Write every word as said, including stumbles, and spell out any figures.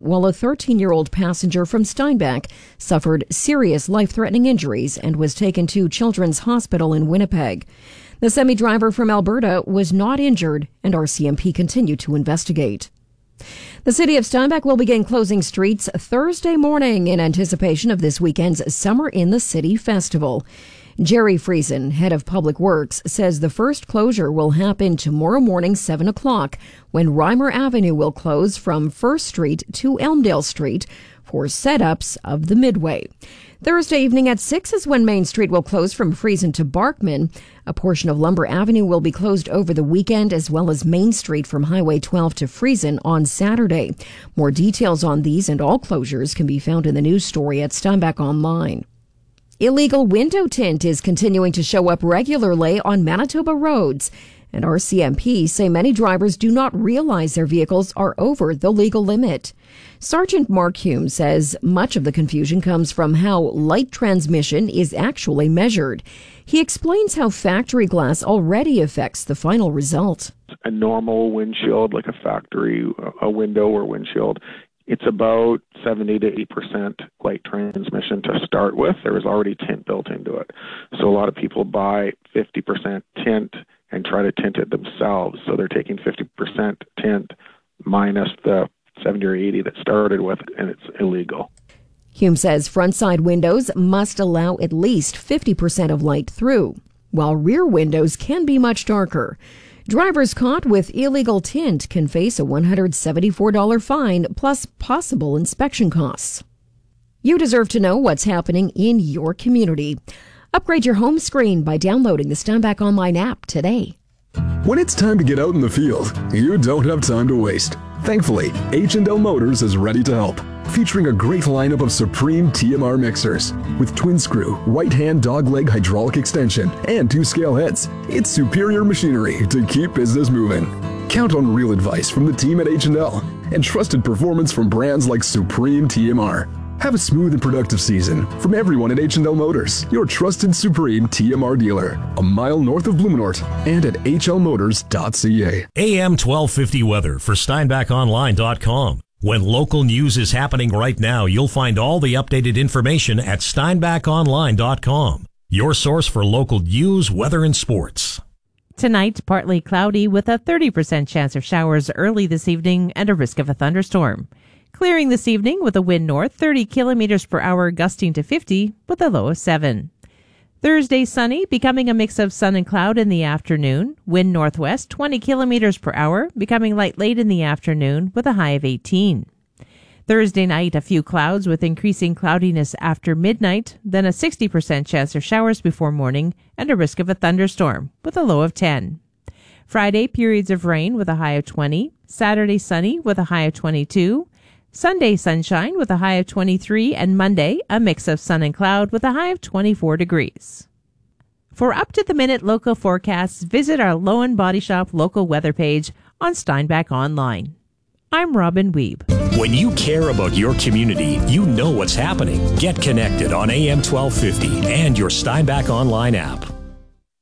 while a thirteen-year-old passenger from Steinbach suffered serious life-threatening injuries and was taken to Children's Hospital in Winnipeg. The semi-driver from Alberta was not injured, and R C M P continued to investigate. The city of Steinbach will begin closing streets Thursday morning in anticipation of this weekend's Summer in the City Festival. Jerry Friesen, head of Public Works, says the first closure will happen tomorrow morning, seven o'clock, when Reimer Avenue will close from First Street to Elmdale Street for setups of the Midway. Thursday evening at six is when Main Street will close from Friesen to Barkman. A portion of Lumber Avenue will be closed over the weekend, as well as Main Street from Highway twelve to Friesen on Saturday. More details on these and all closures can be found in the news story at Steinbach Online. Illegal window tint is continuing to show up regularly on Manitoba roads, and R C M P say many drivers do not realize their vehicles are over the legal limit. Sergeant Mark Hume says much of the confusion comes from how light transmission is actually measured. He explains how factory glass already affects the final result. A normal windshield, like a factory, a window or windshield, it's about seventy to eighty percent light transmission to start with. There is already tint built into it. So a lot of people buy fifty percent tint and try to tint it themselves. So they're taking fifty percent tint minus the seventy or eighty that started with, and it's illegal. Hume says front side windows must allow at least fifty percent of light through, while rear windows can be much darker. Drivers caught with illegal tint can face a one hundred seventy-four dollars fine plus possible inspection costs. You deserve to know what's happening in your community. Upgrade your home screen by downloading the Steinbach Online app today. When it's time to get out in the field, you don't have time to waste. Thankfully, H and L Motors is ready to help. Featuring a great lineup of Supreme T M R mixers with twin screw, white hand dogleg hydraulic extension, and two scale heads. It's superior machinery to keep business moving. Count on real advice from the team at H and L and trusted performance from brands like Supreme T M R. Have a smooth and productive season from everyone at H and L Motors, your trusted Supreme T M R dealer, a mile north of Blumenort and at h l motors dot c a. A M twelve fifty weather for Steinbach Online dot com. When local news is happening right now, you'll find all the updated information at Steinbach Online dot com, your source for local news, weather, and sports. Tonight, partly cloudy with a thirty percent chance of showers early this evening and a risk of a thunderstorm. Clearing this evening with a wind north thirty kilometers per hour gusting to fifty with a low of seven. Thursday sunny, becoming a mix of sun and cloud in the afternoon. Wind northwest twenty kilometers per hour, becoming light late in the afternoon with a high of eighteen. Thursday night, a few clouds with increasing cloudiness after midnight, then a sixty percent chance of showers before morning and a risk of a thunderstorm with a low of ten. Friday, periods of rain with a high of twenty. Saturday, sunny with a high of twenty-two. Sunday, sunshine with a high of twenty-three, and Monday, a mix of sun and cloud with a high of twenty-four degrees. For up-to-the-minute local forecasts, visit our Lowen Body Shop local weather page on Steinbach Online. I'm Robin Wiebe. When you care about your community, you know what's happening. Get connected on A M twelve fifty and your Steinbach Online app.